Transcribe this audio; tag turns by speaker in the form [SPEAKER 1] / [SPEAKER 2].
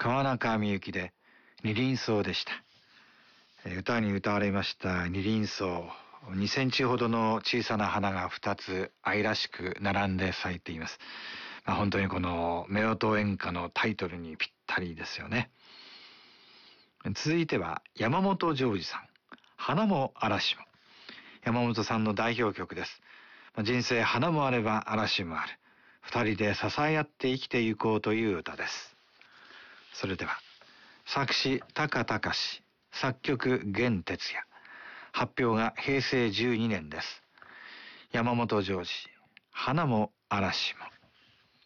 [SPEAKER 1] 川中美幸で二輪草でした。歌に歌われました二輪草、2センチほどの小さな花が2つ愛らしく並んで咲いています。本当にこの夫婦演歌のタイトルにぴったりですよね。続いては山本譲二さん、花も嵐も。山本さんの代表曲です。人生花もあれば嵐もある。二人で支え合って生きていこうという歌です。それでは作詞高隆、作曲源哲也、発表が平成12年です。山本譲二、花も嵐も。